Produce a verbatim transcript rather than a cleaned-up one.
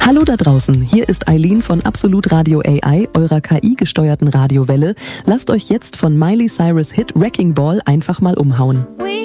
Hallo da draußen, hier ist Eileen von Absolut Radio A I, eurer K I-gesteuerten Radiowelle. Lasst euch jetzt von Miley Cyrus Hit Wrecking Ball einfach mal umhauen. We